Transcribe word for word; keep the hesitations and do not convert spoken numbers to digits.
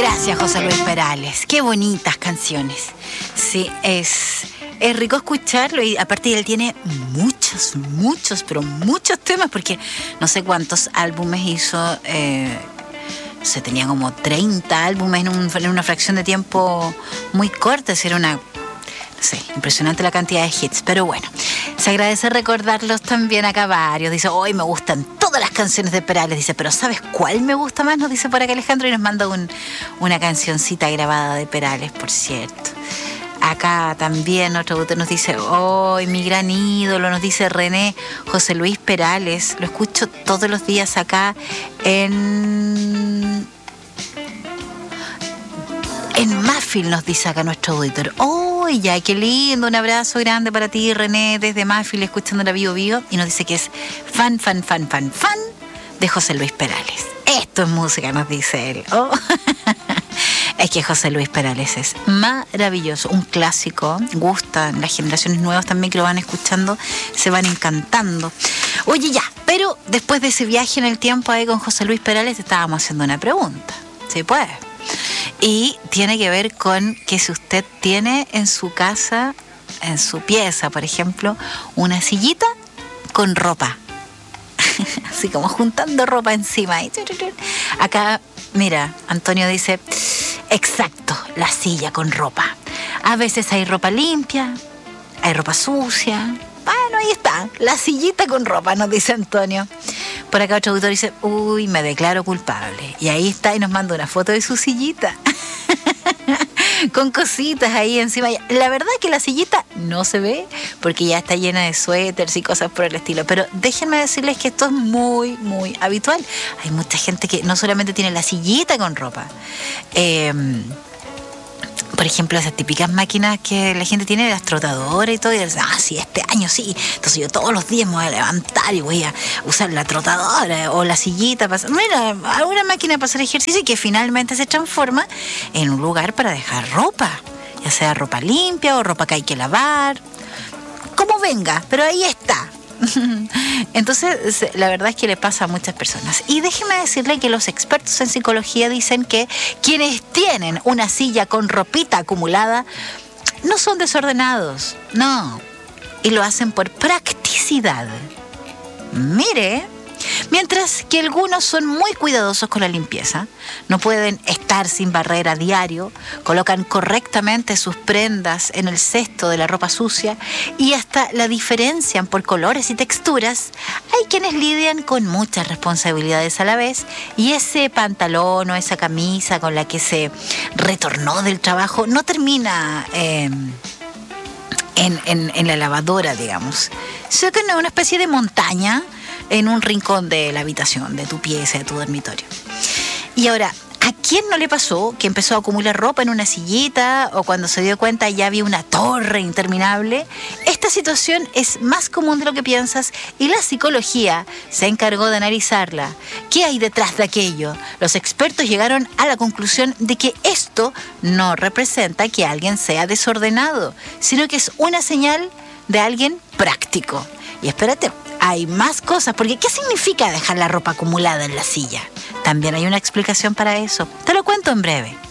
Gracias, José Luis Perales. Qué bonitas canciones. Sí, es, es rico escucharlo y aparte él tiene muchos, muchos, pero muchos temas porque no sé cuántos álbumes hizo. Eh, se tenía como treinta álbumes en, un, en una fracción de tiempo muy corta. Era una... Sí, impresionante la cantidad de hits, pero bueno, se agradece recordarlos también acá varios. Dice, hoy me gustan todas las canciones de Perales. Dice, pero ¿sabes cuál me gusta más? Nos dice por acá Alejandro y nos manda un, una cancioncita grabada de Perales, por cierto. Acá también otro autor nos dice, hoy mi gran ídolo, nos dice René, José Luis Perales. Lo escucho todos los días acá en... En Mafil, nos dice acá nuestro auditor. ¡Oh, ya! ¡Qué lindo! Un abrazo grande para ti, René, desde Mafil, escuchando la Bio Bio. Y nos dice que es fan, fan, fan, fan, fan de José Luis Perales. Esto es música, nos dice él. Oh. Es que José Luis Perales es maravilloso. Un clásico. Gustan las generaciones nuevas también que lo van escuchando. Se van encantando. Oye, ya. Pero después de ese viaje en el tiempo ahí con José Luis Perales, estábamos haciendo una pregunta. ¿Sí puede? Y tiene que ver con que si usted tiene en su casa, en su pieza, por ejemplo, una sillita con ropa. Así como juntando ropa encima. Acá, mira, Antonio dice, exacto, la silla con ropa. A veces hay ropa limpia, hay ropa sucia. Bueno, ahí está, la sillita con ropa, nos dice Antonio. Por acá otro autor dice, uy, me declaro culpable. Y ahí está y nos manda una foto de su sillita. Con cositas ahí encima. La verdad es que la sillita no se ve porque ya está llena de suéteres y cosas por el estilo. Pero déjenme decirles que esto es muy, muy habitual. Hay mucha gente que no solamente tiene la sillita con ropa. Eh... Por ejemplo, esas típicas máquinas que la gente tiene, las trotadoras y todo, y dice, ah, sí, este año sí, entonces yo todos los días me voy a levantar y voy a usar la trotadora o la sillita para... Mira, alguna máquina para hacer ejercicio y que finalmente se transforma en un lugar para dejar ropa, ya sea ropa limpia o ropa que hay que lavar, como venga, pero ahí está. Entonces, la verdad es que le pasa a muchas personas. Y déjeme decirle que los expertos en psicología dicen que quienes tienen una silla con ropita acumulada no son desordenados, no. Y lo hacen por practicidad. Mire, mientras que algunos son muy cuidadosos con la limpieza, no pueden estar sin barrer a diario, colocan correctamente sus prendas en el cesto de la ropa sucia y hasta la diferencian por colores y texturas, hay quienes lidian con muchas responsabilidades a la vez y ese pantalón o esa camisa con la que se retornó del trabajo no termina eh, en, en, en la lavadora, digamos. Se queda una especie de montaña en un rincón de la habitación, de tu pieza, de tu dormitorio. Y ahora, ¿a quién no le pasó que empezó a acumular ropa en una sillita o cuando se dio cuenta ya había una torre interminable? Esta situación es más común de lo que piensas y la psicología se encargó de analizarla. ¿Qué hay detrás de aquello? Los expertos llegaron a la conclusión de que esto no representa que alguien sea desordenado, sino que es una señal de alguien práctico. Y espérate, hay más cosas, porque ¿qué significa dejar la ropa acumulada en la silla? También hay una explicación para eso. Te lo cuento en breve.